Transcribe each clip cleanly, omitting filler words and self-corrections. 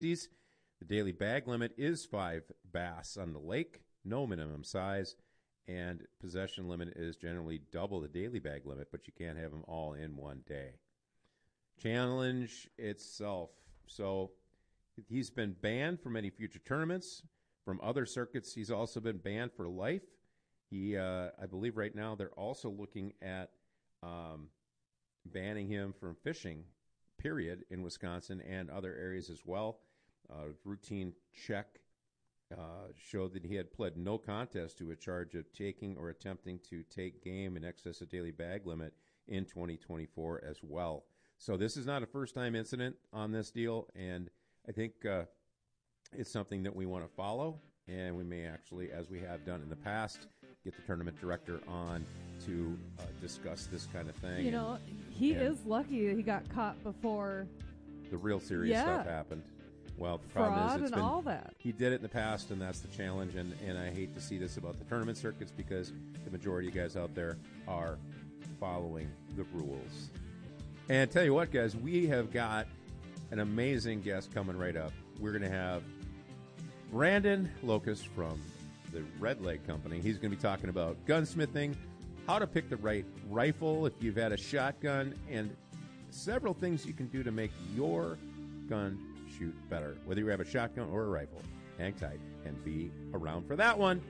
The daily bag limit is 5 bass on the lake, no minimum size, and possession limit is generally double the daily bag limit, but you can't have them all in one day. Challenge itself. So he's been banned from any future tournaments. From other circuits, he's also been banned for life. I believe right now they're also looking at banning him from fishing, period, in Wisconsin and other areas as well. Routine check showed that he had pled no contest to a charge of taking or attempting to take game in excess of daily bag limit in 2024 as well. So this is not a first-time incident on this deal, and I think it's something that we want to follow, and we may actually, as we have done in the past, get the tournament director on to discuss this kind of thing. You know, he is lucky that he got caught before the real serious stuff happened. Well, the fraud problem is and all that. He did it in the past, and that's the challenge. And I hate to see this about the tournament circuits because the majority of guys out there are following the rules. And tell you what, guys, we have got an amazing guest coming right up. We're going to have Brandon Locust from the Red Leg Company. He's going to be talking about gunsmithing, how to pick the right rifle if you've had a shotgun, and several things you can do to make your gun shoot better, whether you have a shotgun or a rifle. Hang tight and be around for that one.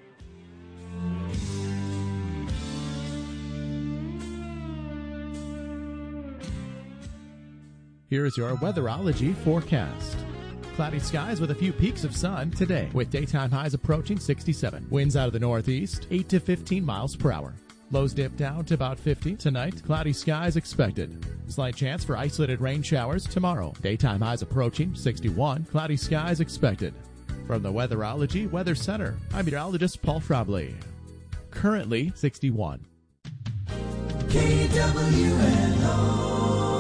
Here's your weatherology forecast. Cloudy skies with a few peaks of sun today, with daytime highs approaching 67. Winds out of the northeast, 8 to 15 miles per hour. Lows dip down to about 50. Tonight, cloudy skies expected. Slight chance for isolated rain showers tomorrow. Daytime highs approaching 61. Cloudy skies expected. From the Weatherology Weather Center, I'm meteorologist Paul Frobly. Currently 61. KWNO.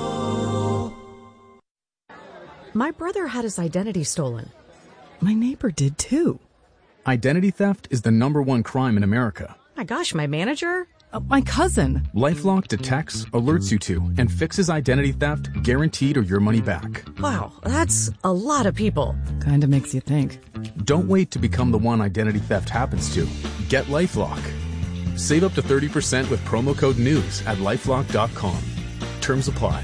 My brother had his identity stolen. My neighbor did too. Identity theft is the #1 crime in America. My gosh, my manager? My cousin. LifeLock detects, alerts you to, and fixes identity theft, guaranteed or your money back. Wow, that's a lot of people. Kinda makes you think. Don't wait to become the one identity theft happens to. Get LifeLock. Save up to 30% with promo code NEWS at LifeLock.com. Terms apply.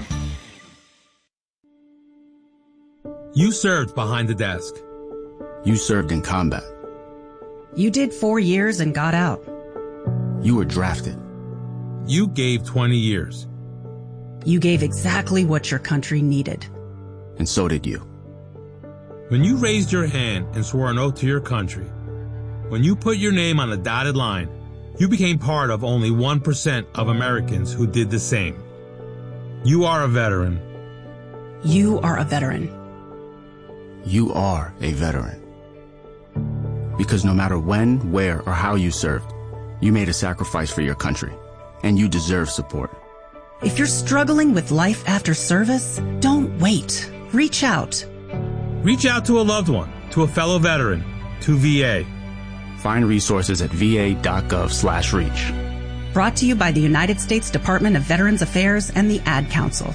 You served behind the desk. You served in combat. You did 4 years and got out. You were drafted. You gave 20 years. You gave exactly what your country needed. And so did you. When you raised your hand and swore an oath to your country, when you put your name on a dotted line, you became part of only 1% of Americans who did the same. You are a veteran. You are a veteran. You are a veteran. Because no matter when, where, or how you served, you made a sacrifice for your country, and you deserve support. If you're struggling with life after service, don't wait. Reach out. Reach out to a loved one, to a fellow veteran, to VA. Find resources at va.gov/reach. Brought to you by the United States Department of Veterans Affairs and the Ad Council.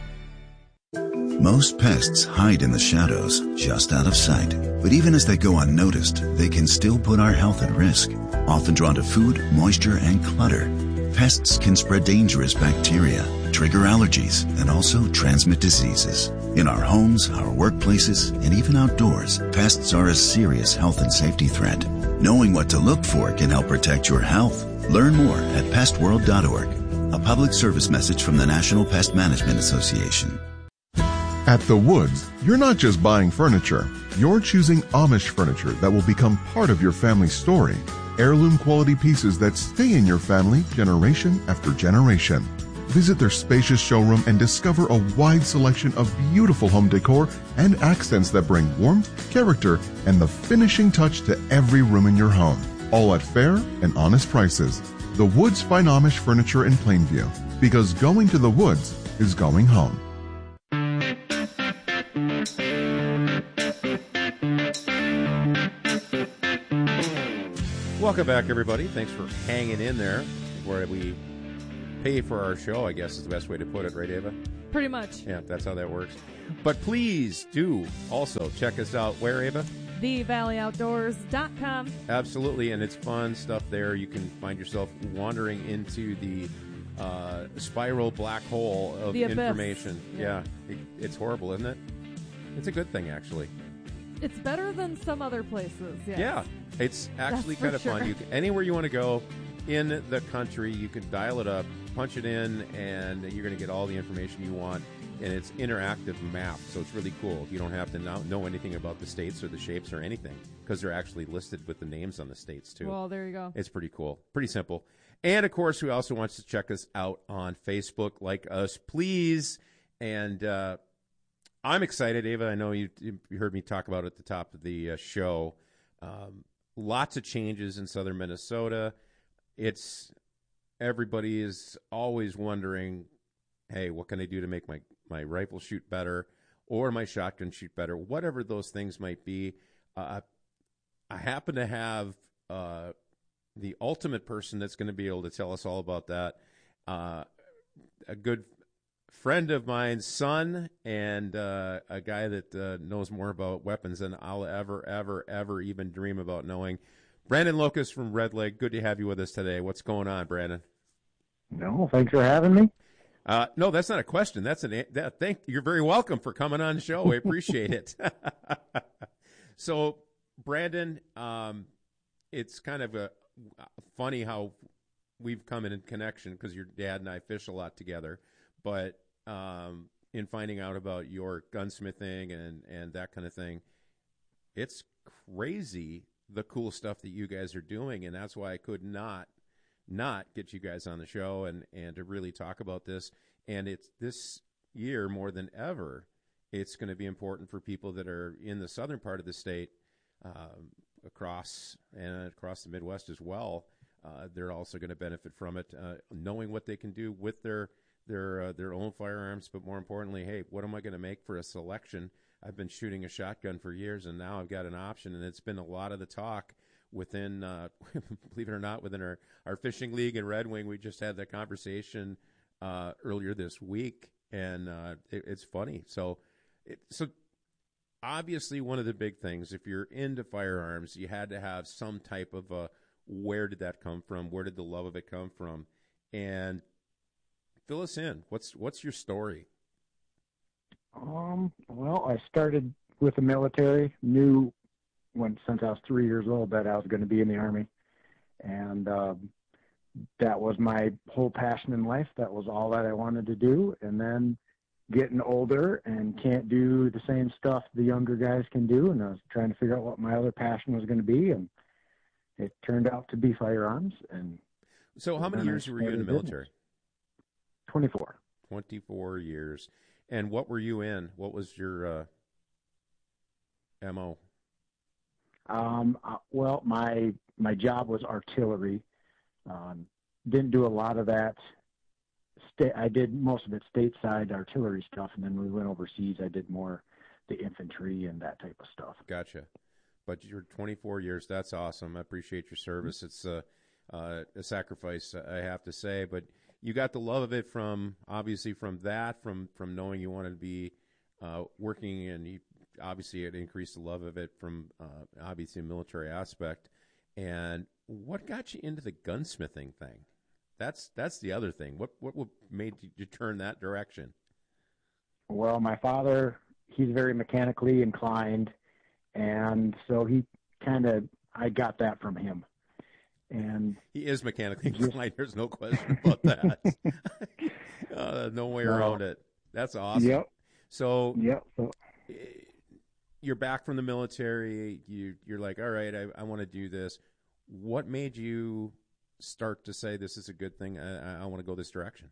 Most pests hide in the shadows, just out of sight. But even as they go unnoticed, they can still put our health at risk. Often drawn to food, moisture, and clutter, pests can spread dangerous bacteria, trigger allergies, and also transmit diseases. In our homes, our workplaces, and even outdoors, pests are a serious health and safety threat. Knowing what to look for can help protect your health. Learn more at pestworld.org. A public service message from the National Pest Management Association. At The Woods, you're not just buying furniture. You're choosing Amish furniture that will become part of your family's story. Heirloom quality pieces that stay in your family generation after generation. Visit their spacious showroom and discover a wide selection of beautiful home decor and accents that bring warmth, character, and the finishing touch to every room in your home. All at fair and honest prices. The Woods Fine Amish Furniture in Plainview. Because going to the Woods is going home. Welcome back, everybody. Thanks for hanging in there where we pay for our show, I guess is the best way to put it, right, Ava? Pretty much. Yeah, that's how that works. But please do also check us out. Where, Ava? TheValleyOutdoors.com. Absolutely, and it's fun stuff there. You can find yourself wandering into the spiral black hole of The abyss. information. Yeah, it's horrible, isn't it? It's a good thing, actually. It's better than some other places. Yes. Yeah, it's actually That's kind of for fun. sure. You can, anywhere you want to go in the country, you can dial it up, punch it in, and you're going to get all the information you want. And it's interactive map, so it's really cool. You don't have to know anything about the states or the shapes or anything because they're actually listed with the names on the states, too. Well, there you go. It's pretty cool. Pretty simple. And, of course, who also wants to check us out on Facebook, like us, please. And I'm excited, Ava. I know you heard me talk about it at the top of the show. Lots of changes in southern Minnesota. Everybody is always wondering, hey, what can I do to make my rifle shoot better or my shotgun shoot better, whatever those things might be. I happen to have the ultimate person that's going to be able to tell us all about that. A good friend of mine's son and a guy that knows more about weapons than I'll ever even dream about knowing. Brandon Locust from Red Leg, good to have you with us today. What's going on, Brandon? No, thanks for having me. No, that's not a question. You're very welcome for coming on the show. We appreciate it. So, Brandon, it's kind of funny how we've come in connection because your dad and I fish a lot together. But in finding out about your gunsmithing and that kind of thing, it's crazy the cool stuff that you guys are doing, and that's why I could not get you guys on the show and to really talk about this. And it's this year more than ever, it's going to be important for people that are in the southern part of the state, across the Midwest as well. They're also going to benefit from it, knowing what they can do with their own firearms. But more importantly, hey, what am I going to make for a selection? I've been shooting a shotgun for years, and now I've got an option, and it's been a lot of the talk within, believe it or not, within our fishing league and Red Wing. We just had that conversation earlier this week, and it's funny. So obviously one of the big things, if you're into firearms, you had to have some type of where did that come from? Where did the love of it come from? And fill us in. What's your story? Well, I started with the military, knew since I was 3 years old that I was going to be in the Army. And that was my whole passion in life. That was all that I wanted to do. And then getting older and can't do the same stuff the younger guys can do. And I was trying to figure out what my other passion was going to be. And it turned out to be firearms. And so how many years were you in the military? 24. 24 years. And what were you in? What was your MO? Well, my job was artillery. Didn't do a lot of that. I did most of it stateside artillery stuff, and then when we went overseas, I did more the infantry and that type of stuff. Gotcha. But you're 24 years. That's awesome. I appreciate your service. It's a sacrifice, I have to say, but you got the love of it from knowing you wanted to be working, and obviously it increased the love of it from obviously a military aspect. And what got you into the gunsmithing thing? That's the other thing. What made you turn that direction? Well, my father, he's very mechanically inclined, and so I got that from him. And he is mechanically inclined. There's no question about that. No way around it. That's awesome. Yep. So you're back from the military. You're like, all right, I want to do this. What made you start to say this is a good thing? I want to go this direction.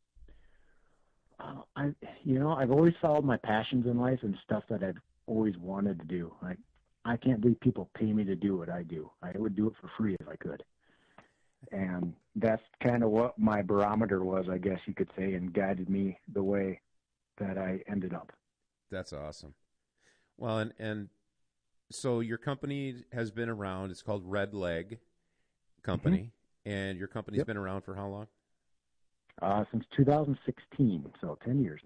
I've always followed my passions in life and stuff that I've always wanted to do. I can't believe people pay me to do what I do. I would do it for free if I could. And that's kind of what my barometer was, I guess you could say, and guided me the way that I ended up. That's awesome. Well, and so your company has been around. It's called Red Leg Company, and your company's been around for how long? Since 2016, so 10 years now.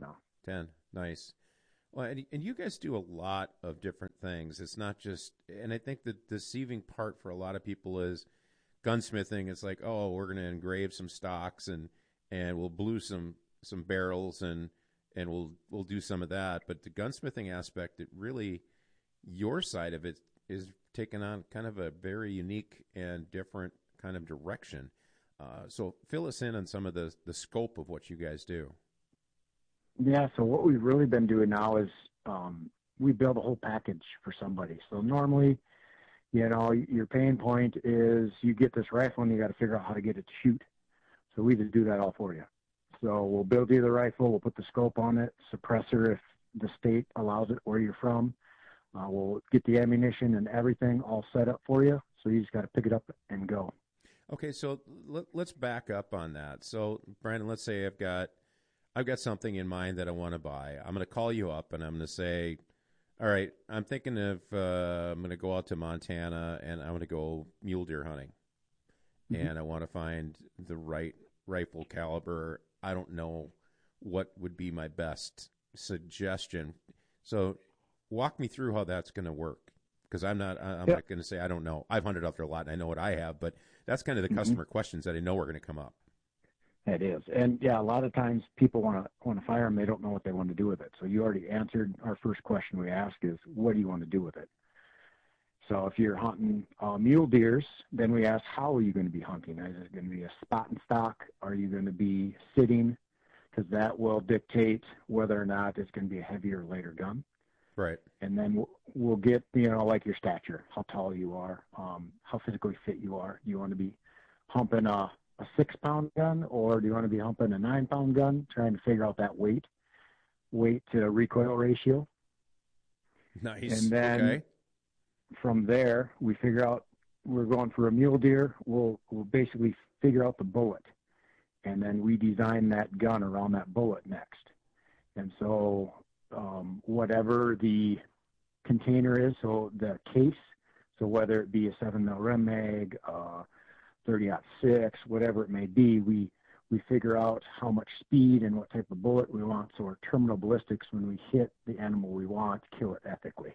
10. Nice. Well, and you guys do a lot of different things. It's not just, and I think the deceiving part for a lot of people is gunsmithing. It's like, oh, we're going to engrave some stocks and we'll blue some barrels and we'll do some of that. But the gunsmithing aspect, it really, your side of it is taken on kind of a very unique and different kind of direction. So fill us in on some of the scope of what you guys do. Yeah, so what we've really been doing now is we build a whole package for somebody. So normally, your pain point is you get this rifle and you got to figure out how to get it to shoot. So we just do that all for you. So we'll build you the rifle, we'll put the scope on it, suppressor if the state allows it where you're from. We'll get the ammunition and everything all set up for you. So you just got to pick it up and go. Okay, so let's back up on that. So Brandon, let's say I've got something in mind that I want to buy. I'm going to call you up and I'm going to say, all right, I'm thinking of I'm going to go out to Montana and I'm going to go mule deer hunting. Mm-hmm. And I want to find the right rifle caliber. I don't know what would be my best suggestion. So walk me through how that's going to work, because I'm not going to say I don't know. I've hunted out there a lot and I know what I have, but that's kind of the customer questions that I know are going to come up. It is. And yeah, a lot of times people want to fire them. They don't know what they want to do with it. So you already answered our first question we ask is, what do you want to do with it? So if you're hunting mule deers, then we ask, how are you going to be hunting? Is it going to be a spot and stock? Are you going to be sitting? Because that will dictate whether or not it's going to be a heavier or lighter gun. Right. And then we'll get, like your stature, how tall you are, how physically fit you are. Do you want to be humping a 6-pound gun, or do you want to be humping a 9-pound gun, trying to figure out that weight to recoil ratio? Nice. And then from there, we figure out we're going for a mule deer. We'll basically figure out the bullet, and then we design that gun around that bullet next. And so whatever the container is, so the case, so whether it be a 7mm Rem mag, 30-06, whatever it may be, we figure out how much speed and what type of bullet we want. So our terminal ballistics, when we hit the animal we want, kill it ethically.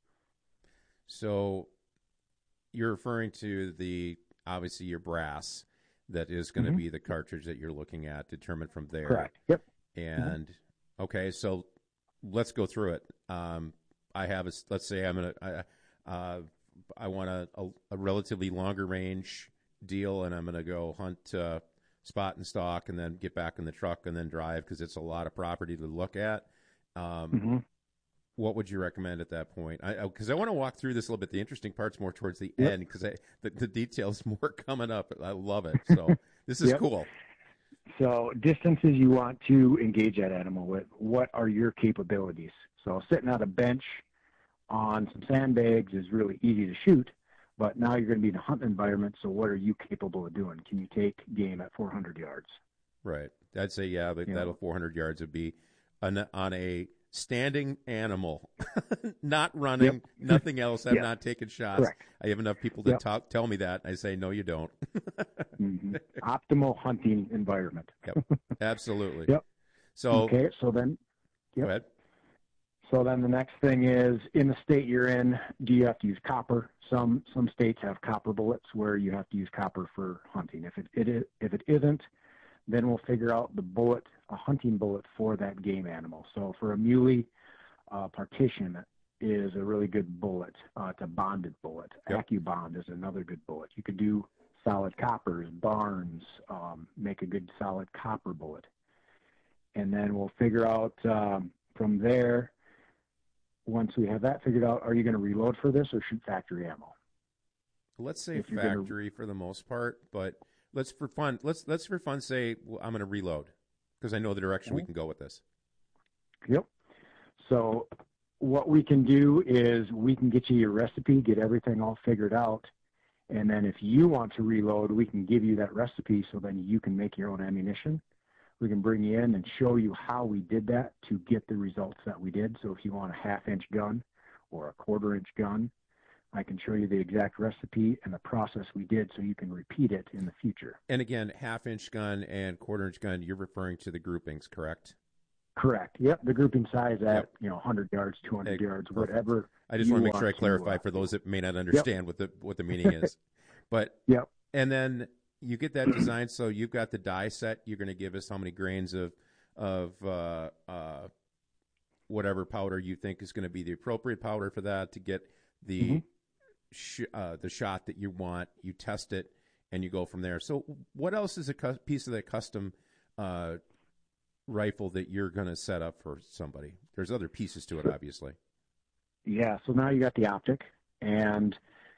So you're referring to obviously your brass that is going to be the cartridge that you're looking at, determined from there. Correct. Yep. And okay, so let's go through it. I have let's say I want a relatively longer range deal, and I'm going to go hunt spot and stalk, and then get back in the truck and then drive, because it's a lot of property to look at. What would you recommend at that point? Because I want to walk through this a little bit. The interesting part's more towards the end, because the details more coming up. I love it. So this is cool. So distances you want to engage that animal with. What are your capabilities? So sitting on a bench on some sandbags is really easy to shoot, but now you're going to be in a hunting environment, so what are you capable of doing? Can you take game at 400 yards? Right. I'd say, that'll 400 yards would be on a standing animal, not running, nothing else. I'm not taking shots. Correct. I have enough people to tell me that. I say, no, you don't. Optimal hunting environment. Yep. Absolutely. Yep. So then, go ahead. So then the next thing is, in the state you're in, do you have to use copper? Some states have copper bullets where you have to use copper for hunting. If it isn't, then we'll figure out the bullet, a hunting bullet for that game animal. So for a muley, partition is a really good bullet. It's a bonded bullet. Yep. AccuBond is another good bullet. You could do solid coppers, Barnes, make a good solid copper bullet. And then we'll figure out from there, once we have that figured out, are you going to reload for this or shoot factory ammo? Let's say factory for the most part, but let's for fun say, well, I'm going to reload, because I know the direction we can go with this. Yep. So what we can do is we can get you your recipe, get everything all figured out, and then if you want to reload, we can give you that recipe so then you can make your own ammunition. We can bring you in and show you how we did that to get the results that we did. So if you want a 1/2-inch gun or a 1/4-inch gun, I can show you the exact recipe and the process we did so you can repeat it in the future. And again, 1/2-inch gun and 1/4-inch gun, you're referring to the groupings, correct? Correct. Yep. The grouping size at 100 yards, 200 yards, whatever. I just want to make sure I clarify for those that may not understand what the meaning is. But and then you get that design. So you've got the die set. You're going to give us how many grains of whatever powder you think is going to be the appropriate powder for that to get the the shot that you want. You test it and you go from there. So what else is a piece of that custom rifle that you're going to set up for somebody? There's other pieces to it, obviously. Yeah, so now you got the optic and,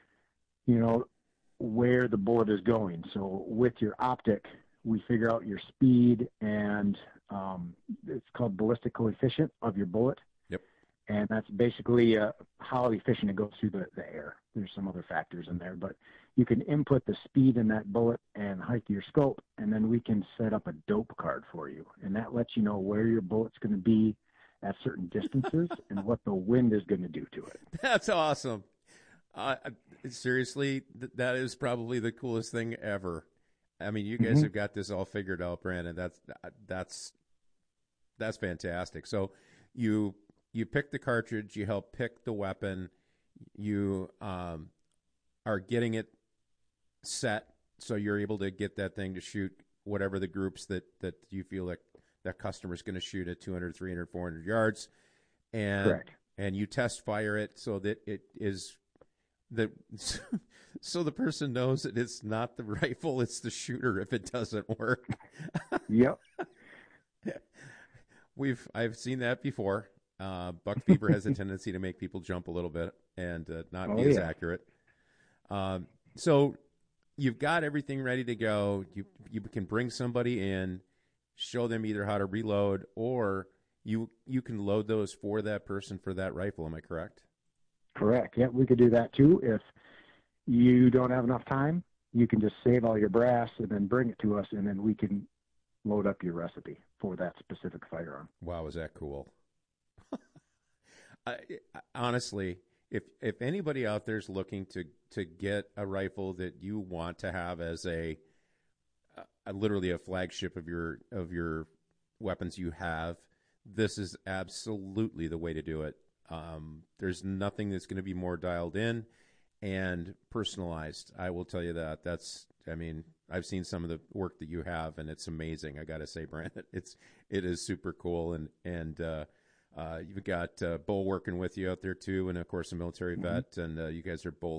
where the bullet is going. So with your optic, we figure out your speed and it's called ballistic coefficient of your bullet. Yep. And that's basically how efficient it goes through the air. There's some other factors in there, but you can input the speed in that bullet and height of your scope, and then we can set up a dope card for you. And that lets you know where your bullet's going to be at certain distances and what the wind is going to do to it. That's awesome. Seriously, that is probably the coolest thing ever. I mean, you guys have got this all figured out, Brandon. That's fantastic. So you pick the cartridge, you help pick the weapon, you are getting it set so you're able to get that thing to shoot whatever the groups that you feel like that customer's going to shoot at 200, 300, 400 yards. And correct. And you test fire it so that it is so the person knows that it's not the rifle, it's the shooter if it doesn't work. Yep. I've seen that before. Buck fever has a tendency to make people jump a little bit and not be as accurate. So you've got everything ready to go. You can bring somebody in, show them either how to reload, or you can load those for that person for that rifle. Am I correct? Correct. Yeah, we could do that too. If you don't have enough time, you can just save all your brass and then bring it to us, and then we can load up your recipe for that specific firearm. Wow, is that cool? Honestly, if anybody out there is looking to get a rifle that you want to have as a literally a flagship of your weapons you have, this is absolutely the way to do it. There's nothing that's going to be more dialed in and personalized. I will tell you that. I've seen some of the work that you have, and it's amazing. I got to say, Brandon, it is super cool, and you've got Bo working with you out there too, and of course a military vet, and you guys are both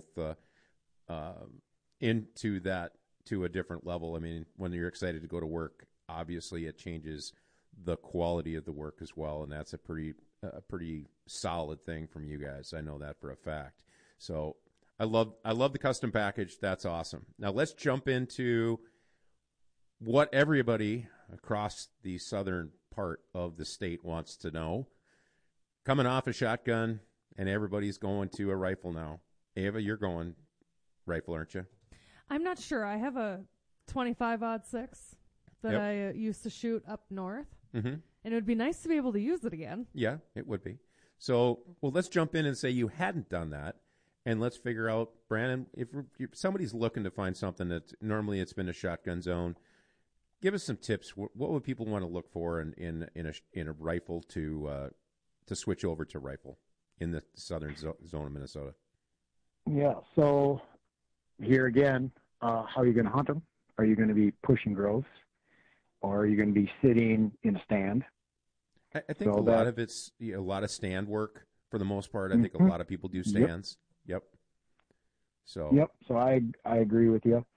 into that to a different level. I mean, when you're excited to go to work, obviously it changes the quality of the work as well, and that's a pretty solid thing from you guys. I know that for a fact. So I love the custom package. That's awesome. Now let's jump into what everybody across the southern part of the state wants to know. Coming off a shotgun, and everybody's going to a rifle now. Ava, you're going rifle, aren't you? I'm not sure. I have a 25-06 that I used to shoot up north, and it would be nice to be able to use it again. Yeah, it would be. So, well, let's jump in and say you hadn't done that, and let's figure out, Brandon, if somebody's looking to find something that normally it's been a shotgun zone, give us some tips. What would people want to look for in a rifle to switch over to rifle in the southern zone of Minnesota? Yeah, so here again, how are you going to hunt them? Are you going to be pushing growths, or are you going to be sitting in a stand? I think a lot of it's a lot of stand work for the most part. I think a lot of people do stands. Yep. So I agree with you.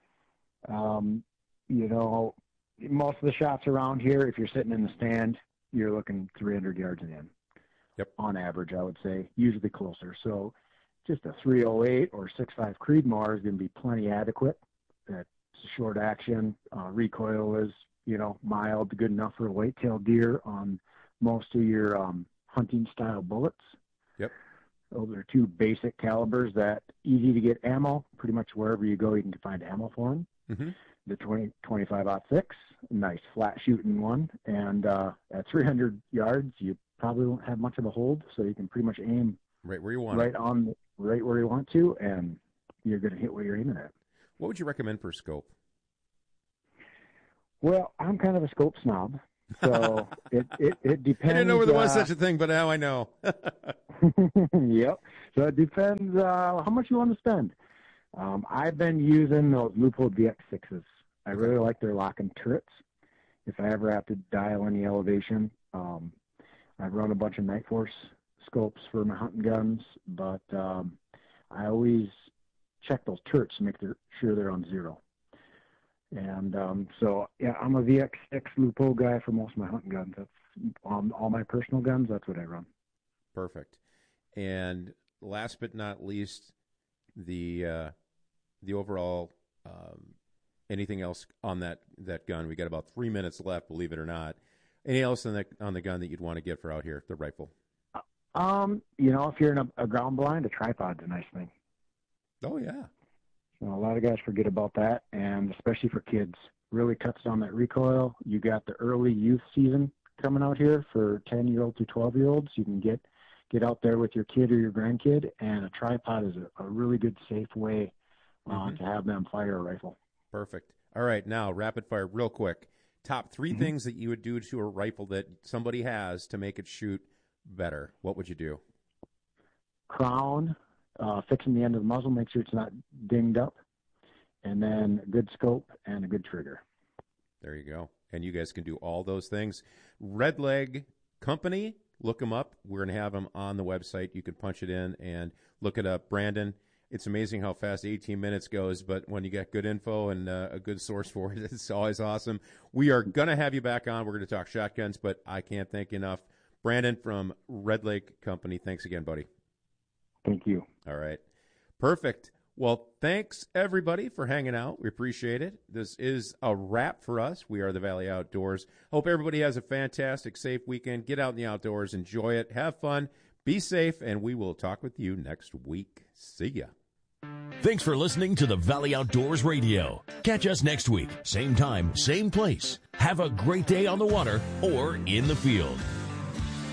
Most of the shots around here, if you're sitting in the stand, you're looking 300 yards in. Yep. On average, I would say, usually closer. So just a 308 or 6.5 Creedmoor is going to be plenty adequate. That's short action. Recoil is, mild, good enough for a white-tailed deer on most of your hunting style bullets. Yep. Those are two basic calibers that easy to get ammo. Pretty much wherever you go, you can find ammo for them. Mm-hmm. The 25-06, nice flat shooting one. And at 300 yards, you probably won't have much of a hold, so you can pretty much aim right where you want, right where you want to, and you're going to hit where you're aiming at. What would you recommend for scope? Well, I'm kind of a scope snob. So it depends. I didn't know there was such a thing, but now I know. Yep. So it depends how much you want to spend. I've been using those Leupold VX6s. I really like their lock-in turrets. If I ever have to dial any elevation, I've run a bunch of Night Force scopes for my hunting guns, but I always check those turrets to make sure they're on zero. And so, yeah, I'm a VX6 Leupold guy for most of my hunting guns. That's all my personal guns. That's what I run. Perfect. And last but not least, the overall anything else on that gun? We got about 3 minutes left, believe it or not. Anything else on the gun that you'd want to get for out here, the rifle? If you're in a ground blind, a tripod's a nice thing. Oh yeah. A lot of guys forget about that, and especially for kids. Really cuts down that recoil. You got the early youth season coming out here for 10-year-old to 12-year-olds. You can get out there with your kid or your grandkid, and a tripod is a really good, safe way to have them fire a rifle. Perfect. All right, now, rapid fire, real quick. Top 3 things that you would do to a rifle that somebody has to make it shoot better. What would you do? Crown. Fixing the end of the muzzle, make sure it's not dinged up, and then a good scope and a good trigger. There you go. And you guys can do all those things. Redleg Company, look them up. We're going to have them on the website. You can punch it in and look it up. Brandon, it's amazing how fast 18 minutes goes, but when you get good info and a good source for it, it's always awesome. We are going to have you back on. We're going to talk shotguns, but I can't thank you enough. Brandon from Redleg Company, thanks again, buddy. Thank you. All right. Perfect. Well, thanks, everybody, for hanging out. We appreciate it. This is a wrap for us. We are the Valley Outdoors. Hope everybody has a fantastic, safe weekend. Get out in the outdoors. Enjoy it. Have fun. Be safe, and we will talk with you next week. See ya. Thanks for listening to the Valley Outdoors Radio. Catch us next week. Same time, same place. Have a great day on the water or in the field.